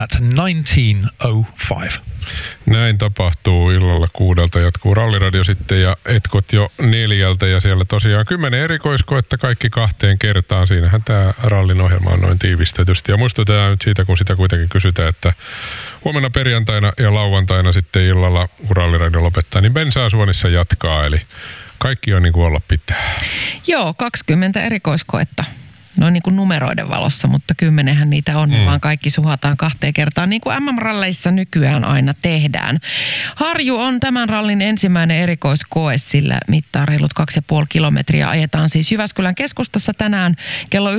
at 19:05. Näin tapahtuu illalla 6. Jatkuu Ralliradio sitten ja etkot jo 4. Ja siellä tosiaan 10 erikoiskoetta kaikki 2 kertaan. Siinähän tämä rallin ohjelma on noin tiivistetysti. Ja muistutetaan nyt siitä, kun sitä kuitenkin kysytään, että huomenna perjantaina ja lauantaina sitten illalla, kun Ralliradio lopettaa, niin Bensa-Suonissa jatkaa. Eli kaikki on niin kuin olla pitää. Joo, 20 erikoiskoetta. Noin niin kuin numeroiden valossa, mutta 10 niitä on, vaan kaikki suhataan 2 kertaan, niin kuin MM-ralleissa nykyään aina tehdään. Harju on tämän rallin ensimmäinen erikoiskoe, sillä mittaa reilut 2,5 kilometriä. Ajetaan siis Jyväskylän keskustassa tänään kello 19.05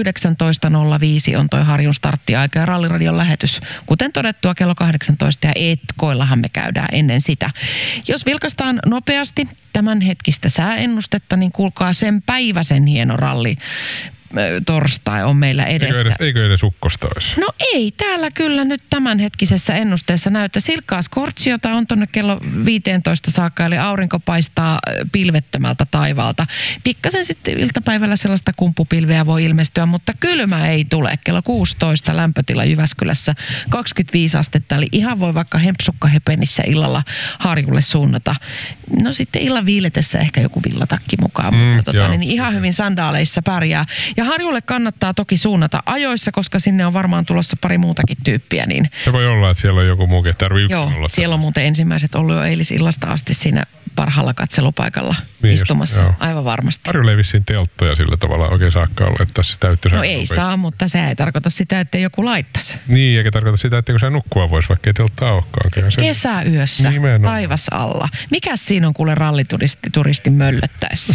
on toi Harjun starttiaika ja Ralliradion lähetys. Kuten todettua kello 18 ja etkoillahan me käydään ennen sitä. Jos vilkaistaan nopeasti tämänhetkistä sääennustetta, niin kuulkaa sen päiväisen hieno ralli. Torstai on meillä edessä. Eikö edes ukkosta olisi? No ei, täällä kyllä nyt tämänhetkisessä ennusteessa näyttää. Silkkaa skortsiota on tuonne kello 15 saakka, eli aurinko paistaa pilvettömältä taivaalta. Pikkasen sitten iltapäivällä sellaista kumpupilveä voi ilmestyä, mutta kylmä ei tule. Kello 16 lämpötila Jyväskylässä 25 astetta, eli ihan voi vaikka hempsukkahepenissä illalla Harjulle suunnata. No sitten illan viiletessä ehkä joku villatakki mukaan, mutta niin ihan hyvin sandaaleissa pärjää. Ja Harjulle kannattaa toki suunnata ajoissa, koska sinne on varmaan tulossa pari muutakin tyyppiä. Niin se voi olla, että siellä on joku muukin, tarvii joo, olla. Siellä on muuten ensimmäiset ollut jo eilisillasta asti siinä parhaalla katselupaikalla istumassa. Just, aivan varmasti. Harjulle ei vissiin telttoja sillä tavalla oikein saakka olla, että se täyttyy. No ei saa, mutta se ei tarkoita sitä, että joku laittaisi. Niin, eikä tarkoita sitä, että se nukkua voisi, vaikka ei telttaa olekaan. Kesäyössä, taivas alla. Mikäs siinä on kuule rallituristin möllöttäessä?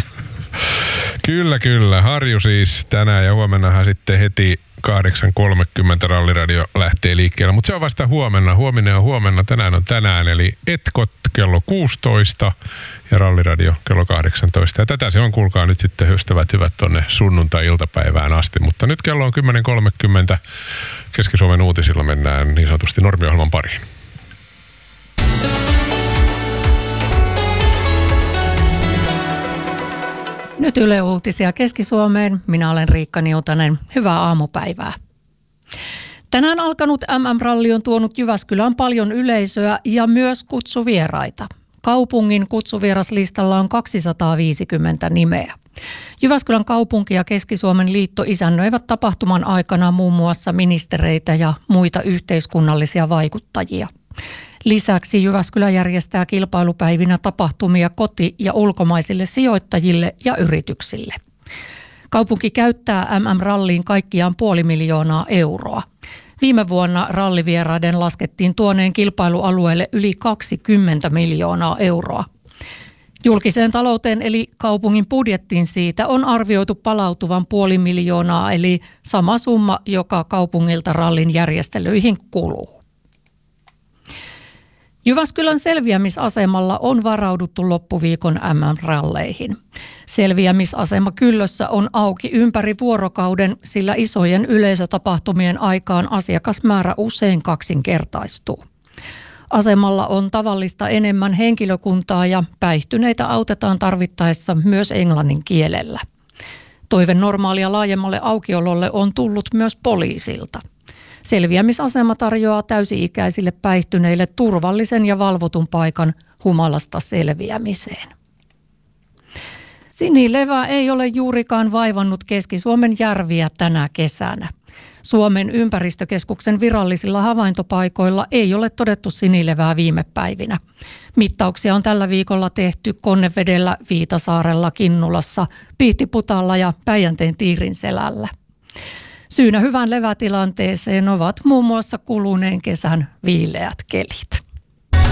Kyllä. Harju siis tänään ja huomennahan sitten heti 8.30 Ralliradio lähtee liikkeelle. Mutta se on vasta huomenna. Huominen on huomenna, tänään on tänään. Eli etkot kello 16 ja Ralliradio kello 18. Ja tätä se on, kuulkaa nyt sitten ystävät hyvät tonne sunnuntai-iltapäivään asti. Mutta nyt kello on 10.30. Keski-Suomen uutisilla mennään niin sanotusti normiohjelman pariin. Nyt Yle Uutisia Keski-Suomeen. Minä olen Riikka Niutanen. Hyvää aamupäivää. Tänään alkanut MM-ralli on tuonut Jyväskylään paljon yleisöä ja myös kutsuvieraita. Kaupungin kutsuvieraslistalla on 250 nimeä. Jyväskylän kaupunki ja Keski-Suomen liitto isännöivät tapahtuman aikana muun muassa ministereitä ja muita yhteiskunnallisia vaikuttajia. Lisäksi Jyväskylä järjestää kilpailupäivinä tapahtumia koti- ja ulkomaisille sijoittajille ja yrityksille. Kaupunki käyttää MM-ralliin kaikkiaan 500 000 euroa. Viime vuonna rallivieraiden laskettiin tuoneen kilpailualueelle yli 20 miljoonaa euroa. Julkiseen talouteen eli kaupungin budjettiin siitä on arvioitu palautuvan 500 000 eli sama summa, joka kaupungilta rallin järjestelyihin kuluu. Jyväskylän selviämisasemalla on varauduttu loppuviikon MM-ralleihin. Selviämisasema Kyllössä on auki ympäri vuorokauden, sillä isojen yleisötapahtumien aikaan asiakasmäärä usein kaksinkertaistuu. Asemalla on tavallista enemmän henkilökuntaa ja päihtyneitä autetaan tarvittaessa myös englannin kielellä. Toive normaalia laajemmalle aukiololle on tullut myös poliisilta. Selviämisasema tarjoaa täysi-ikäisille päihtyneille turvallisen ja valvotun paikan humalasta selviämiseen. Sinilevä ei ole juurikaan vaivannut Keski-Suomen järviä tänä kesänä. Suomen ympäristökeskuksen virallisilla havaintopaikoilla ei ole todettu sinilevää viime päivinä. Mittauksia on tällä viikolla tehty Konnevedellä, Viitasaarella, Kinnulassa, Pihtiputaalla ja Päijänteen Tiirinselällä. Syynä hyvään levätilanteeseen ovat muun muassa kuluneen kesän viileät kelit.